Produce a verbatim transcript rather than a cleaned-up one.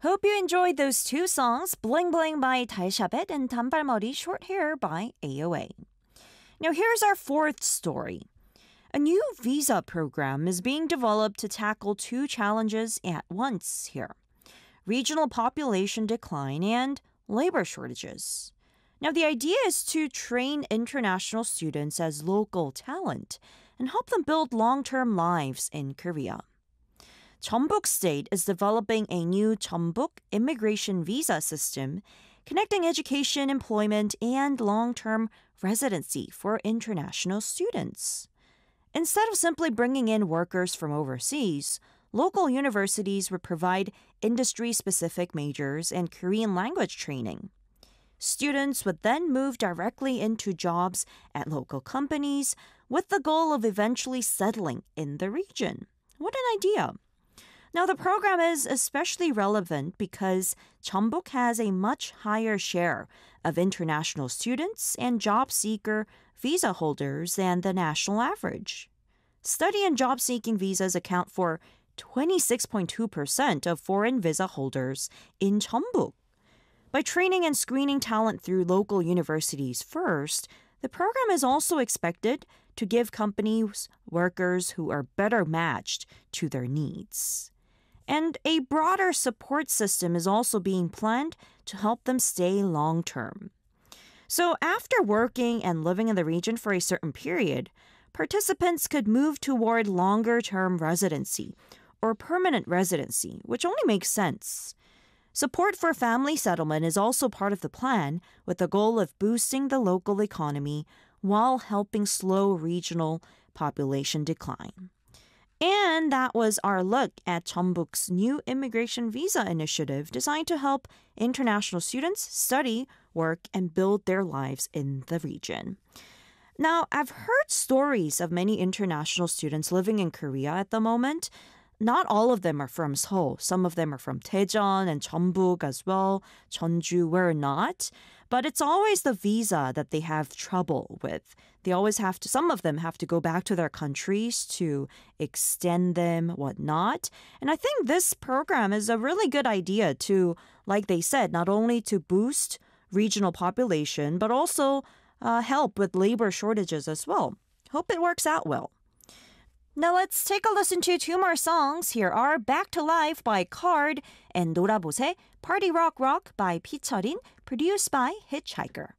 Hope you enjoyed those two songs, Bling Bling by 달샤벳 and 단발머리 Short Hair by A O A. Now here's our fourth story. A new visa program is being developed to tackle two challenges at once here. Regional population decline and labor shortages. Now the idea is to train international students as local talent and help them build long-term lives in Korea. Jeonbuk State is developing a new Jeonbuk immigration visa system connecting education, employment, and long-term residency for international students. Instead of simply bringing in workers from overseas, local universities would provide industry-specific majors and Korean language training. Students would then move directly into jobs at local companies with the goal of eventually settling in the region. What an idea! Now, the program is especially relevant because Jeonbuk has a much higher share of international students and job seeker visa holders than the national average. Study and job-seeking visas account for twenty-six point two percent of foreign visa holders in Jeonbuk. By training and screening talent through local universities first, the program is also expected to give companies workers who are better matched to their needs. And a broader support system is also being planned to help them stay long-term. So after working and living in the region for a certain period, participants could move toward longer-term residency or permanent residency, which only makes sense. Support for family settlement is also part of the plan, with the goal of boosting the local economy while helping slow regional population decline. And that was our look at Jeonbuk's new immigration visa initiative designed to help international students study, work, and build their lives in the region. Now, I've heard stories of many international students living in Korea at the moment. Not all of them are from Seoul. Some of them are from Daejeon and Jeonbuk as well. Jeonju, we're not. But it's always the visa that they have trouble with. They always have to, some of them have to go back to their countries to extend them, whatnot. And I think this program is a really good idea to, like they said, not only to boost regional population, but also uh, help with labor shortages as well. Hope it works out well. Now let's take a listen to two more songs. Here are Back to Life by Card and 놀아보세 Party Rock Rock by 피처린, produced by Hitchhiker.